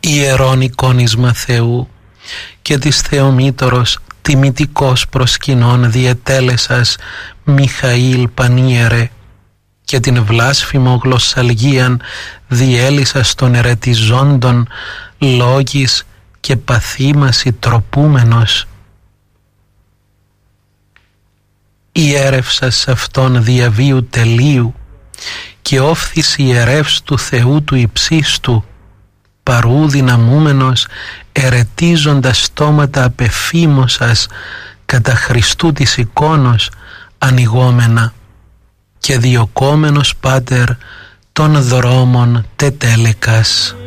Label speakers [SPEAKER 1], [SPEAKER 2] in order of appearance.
[SPEAKER 1] ιερόν εικόνισμα Θεού και της Θεομήτωρος τιμητικός προσκυνών διετέλεσας Μιχαήλ Πανίερε και την βλάσφημο γλωσσαλγίαν διέλυσας των ερετιζόντων λόγης και παθήμαση τροπούμενος. Ιέρευσας σε αυτόν διαβίου τελείου και όφθης ιερεύς του Θεού του υψίστου, παρού δυναμούμενος ερετίζοντας στόματα απεφήμωσας κατά Χριστού της εικόνος ανοιγόμενα και διωκόμενος Πάτερ των δρόμων τετέλεκας.